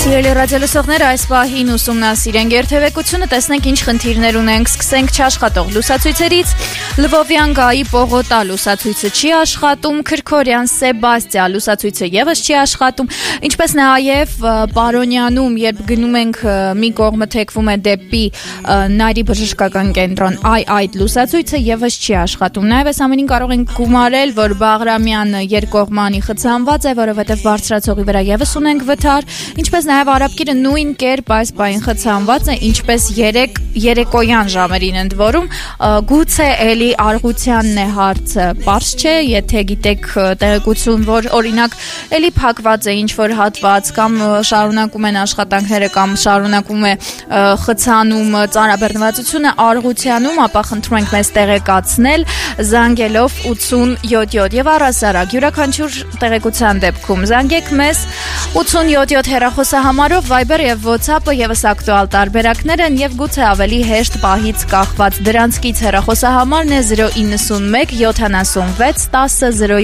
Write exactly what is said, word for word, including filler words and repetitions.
Սիրելի ռադիոլսողներ, այս պահին ուսումնասիրենք երթևեկությունը, տեսնենք ինչ խնդիրներ ունենք, սկսենք չաշխատող լուսացույցերից, Լվովյան գայի Պողոտա լուսացույցը չի աշխատում, Քրքորյան Սեբաստիա լուսացույցը եւս չի աշխատում, ինչպես նաեւ Պարոնյանում, երբ գնում ենք մի կողմը թեքվում է դեպի Նայրի բժշկական կենտրոն, այ այդ լուսացույցը եւս չի աշխատում, նաեւ այս ամենին կարող ենք գումարել, որ Բաղրամյան երկկողմանի խցանված է, որովհետեւ բարձրացողի վրա եւս ունենք վթար, ինչպես նաև Արաբկիրը նույն կերպ այս պահին խցանված է, ինչպես երեք երեկոյան ժամերին ընդ որում, գուցե էլի արգությանն է հարցը, պարզ չէ, եթե գիտեք տեղեկություն, որ օրինակ էլի փակված է ինչ-որ հատված կամ շարունակում են աշխատանքները կամ շարունակում է խցանում ծանրաբեռնվածությունը արգությանում, ապա խնդրում ենք մեզ տեղեկացնել զանգելով ութսուն յոթ յոթ եւ առասարակ յուրաքանչյուր տեղեկության դեպքում զանգեք մեզ ութսուն յոթ յոթ հեռախոսահամարով, Viber եւ WhatsApp-ը եւս ակտուալ տարբերակներ են եւ գուցե ավելի հեշտ պահից կախված դրանցից հեռախոսահամարն է զրո իննսուն մեկ յոթանասունվեց տասը զրո